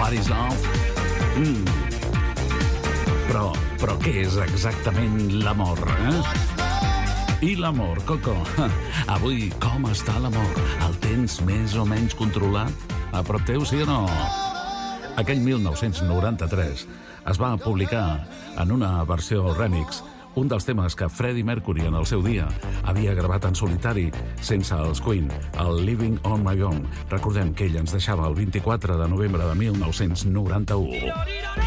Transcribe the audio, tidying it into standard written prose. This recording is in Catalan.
What is love? Però què és exactament l'amor, I l'amor, Coco? Avui, com està l'amor? El tens més o menys controlat? A prop teu, sí o no? Aquell 1993 es va publicar en una versió remix un dels temes que Freddie Mercury en el seu dia havia gravat en solitari sense els Queen, el Living on My Own. Recordem que ell ens deixava el 24 de novembre de 1991.